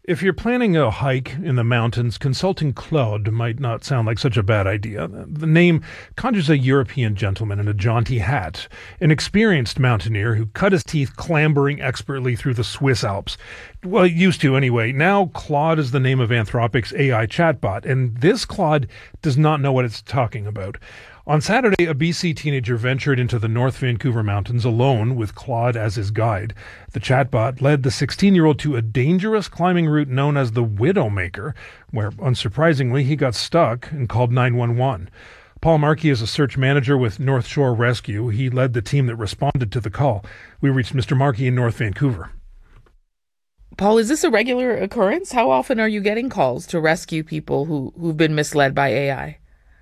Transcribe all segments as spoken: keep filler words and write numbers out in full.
If you're planning a hike in the mountains, consulting Claude might not sound like such a bad idea. The name conjures a European gentleman in a jaunty hat, an experienced mountaineer who cut his teeth clambering expertly through the Swiss Alps. Well, he used to anyway. Now Claude is the name of Anthropic's A I chatbot, and this Claude does not know what it's talking about. On Saturday, a B C teenager ventured into the North Vancouver mountains alone with Claude as his guide. The chatbot led the sixteen-year-old to a dangerous climbing route known as the Widowmaker, where, unsurprisingly, he got stuck and called nine one one. Paul Markey is a search manager with North Shore Rescue. He led the team that responded to the call. We reached Mister Markey in North Vancouver. Paul, is this a regular occurrence? How often are you getting calls to rescue people who, who've been misled by A I?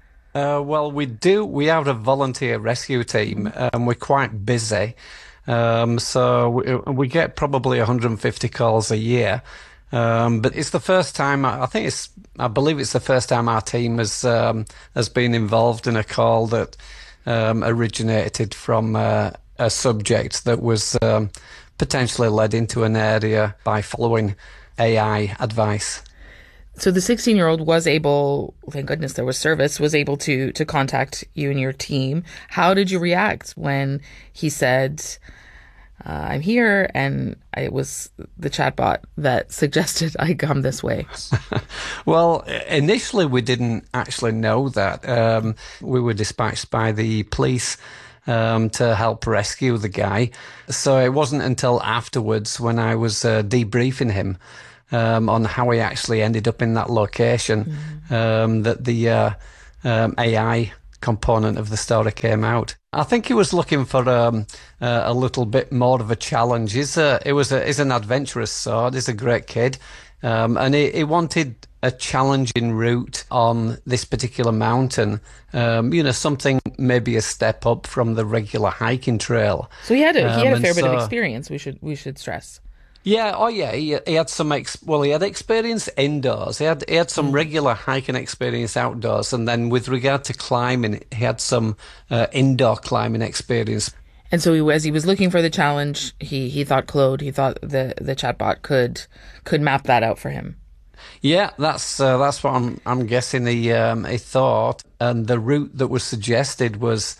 Uh, well, we do. We have a volunteer rescue team, and we're quite busy. Um, so we, we get probably one hundred fifty calls a year. Um, but it's the first time. I think it's. I believe it's the first time our team has um, has been involved in a call that um, originated from uh, a subject that was um, potentially led into an area by following A I advice. So the sixteen-year-old was able, thank goodness there was service, was able to to contact you and your team. How did you react when he said, uh, I'm here, and it was the chatbot that suggested I come this way? Well, initially we didn't actually know that. Um, we were dispatched by the police um, to help rescue the guy. So it wasn't until afterwards when I was uh, debriefing him Um, on how he actually ended up in that location, mm-hmm. um, that the uh, um, A I component of the story came out. I think he was looking for um, uh, a little bit more of a challenge. He's, a, he was a, he's an adventurous sort. He's a great kid. Um, and he, he wanted a challenging route on this particular mountain. Um, you know, something maybe a step up from the regular hiking trail. So he had a, he had a um, fair so, bit of experience, we should we should stress. Yeah, oh yeah, he, he had some, ex- well, he had experience indoors. He had he had some regular hiking experience outdoors, and then with regard to climbing, he had some uh, indoor climbing experience. And so he, as he was looking for the challenge, he, he thought Claude, he thought the, the chatbot could could map that out for him. Yeah, that's uh, that's what I'm I'm guessing he um, he thought, and the route that was suggested was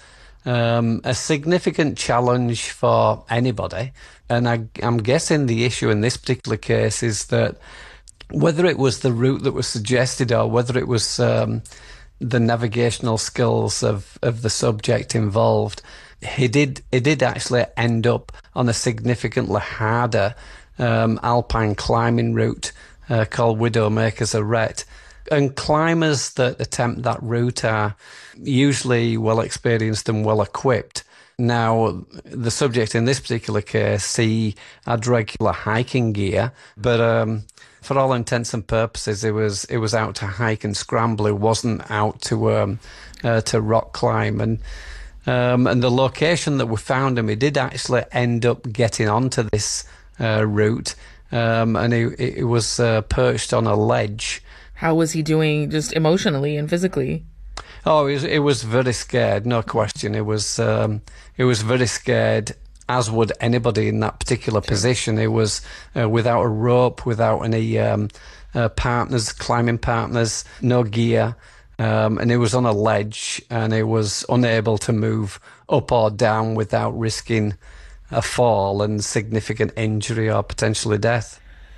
um, a significant challenge for anybody. And I, I'm guessing the issue in this particular case is that whether it was the route that was suggested or whether it was um, the navigational skills of, of the subject involved, he did he did actually end up on a significantly harder um, alpine climbing route uh, called Widowmaker's Arête. And climbers that attempt that route are usually well experienced and well equipped. Now, the subject in this particular case, he had regular hiking gear, but um, for all intents and purposes, it was it was out to hike and scramble. It wasn't out to um, uh, to rock climb. And um, and the location that we found him, he did actually end up getting onto this uh, route, um, and he, he was uh, perched on a ledge. How was he doing, just emotionally and physically? Oh, it was, it was very scared, no question. It was um, it was very scared, as would anybody in that particular position. It was uh, without a rope, without any um, uh, partners, climbing partners, no gear, um, and it was on a ledge, and it was unable to move up or down without risking a fall and significant injury or potentially death.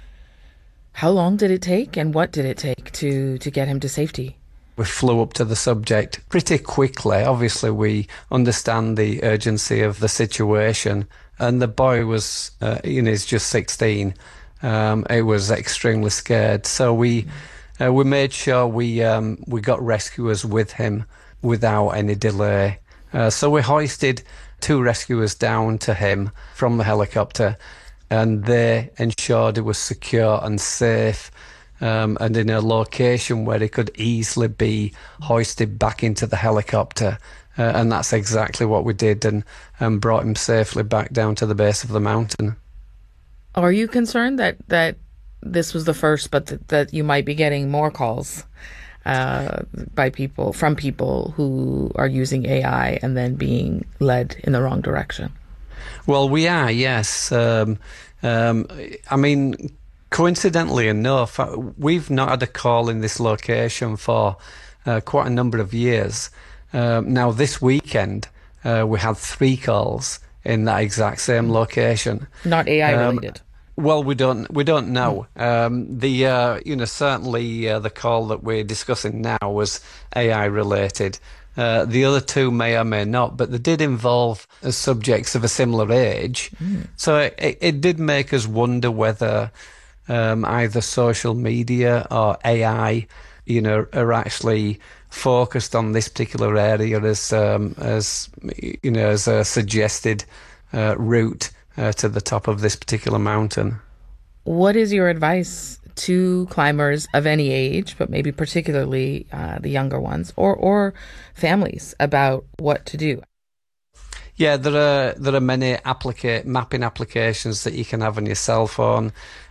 How long did it take, and what did it take to, to get him to safety? We flew up to the subject pretty quickly. Obviously, we understand the urgency of the situation, and the boy was, uh, you know, he's just sixteen. Um, he was extremely scared, so we uh, we made sure we um, we got rescuers with him without any delay. Uh, so we hoisted two rescuers down to him from the helicopter, and they ensured it was secure and safe. Um, and in a location where he could easily be hoisted back into the helicopter. Uh, and that's exactly what we did, and, and brought him safely back down to the base of the mountain. Are you concerned that, that this was the first, but th- that you might be getting more calls uh, by people, from people who are using A I and then being led in the wrong direction? Well, we are, yes. Um, um, I mean... coincidentally enough, we've not had a call in this location for uh, quite a number of years. Uh, now, this weekend, uh, we had three calls in that exact same location. Not A I um, related. Well, we don't we don't know. Um, the uh, you know certainly uh, the call that we're discussing now was A I related. Uh, the other two may or may not, but they did involve uh, subjects of a similar age. Mm. So it, it did make us wonder whether um, either social media or A I, you know, are actually focused on this particular area as um, as you know as a suggested uh, route Uh, to the top of this particular mountain. What is your advice to climbers of any age, but maybe particularly uh, the younger ones, or or families, about what to do? Yeah, there are there are many applica- mapping applications that you can have on your cell phone.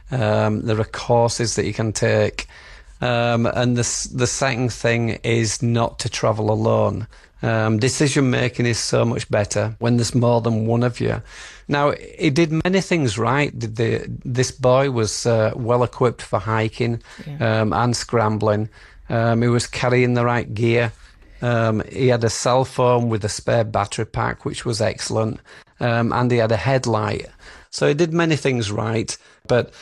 Um, there are courses that you can take, um, and the the second thing is not to travel alone. Um, decision making is so much better when there's more than one of you. Now, he did many things right. The, the, this boy was uh, well equipped for hiking yeah. um, and scrambling. Um, he was carrying the right gear. Um, he had a cell phone with a spare battery pack, which was excellent. Um, and he had a headlight. So he did many things right. But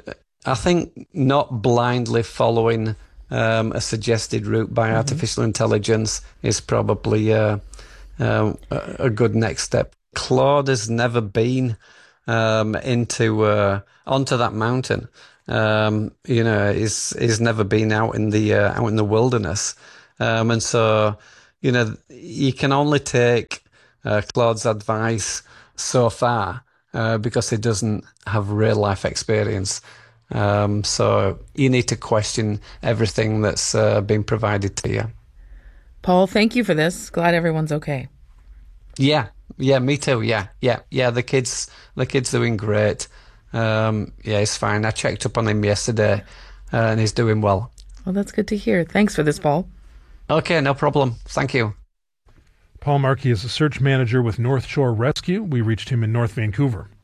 I think not blindly following Um, a suggested route by mm-hmm. artificial intelligence is probably uh, uh, a good next step. Claude has never been um, into uh, onto that mountain. Um, you know, he's he's never been out in the uh, out in the wilderness, um, and so you know you can only take uh, Claude's advice so far uh, because he doesn't have real life experience. Um, so you need to question everything that's uh, been provided to you. Paul, thank you for this. Glad everyone's okay. Yeah, yeah, me too. Yeah, yeah, yeah. The kids, the kids doing great. Um, yeah, he's fine. I checked up on him yesterday, uh, and he's doing well. Well, that's good to hear. Thanks for this, Paul. Okay, no problem. Thank you. Paul Markey is a search manager with North Shore Rescue. We reached him in North Vancouver.